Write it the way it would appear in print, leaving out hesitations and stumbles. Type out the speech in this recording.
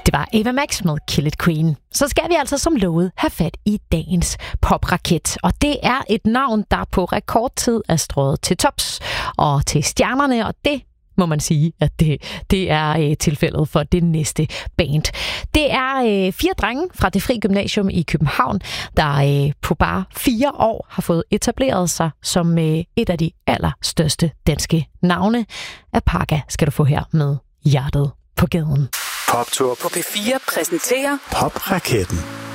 Det var Ava Max med Kill It Queen. Så skal vi altså som lovet have fat i dagens popraket. Og det er et navn, der på rekordtid er strøget til tops og til stjernerne, og det må man sige, at det er tilfældet for det næste band. Det er 4 drenge fra Det Fri Gymnasium i København, der på bare 4 år har fået etableret sig som et af de allerstørste danske navne. Apaka skal du få her med Hjertet på gaden. Poptur på P4 præsenterer Popraketten.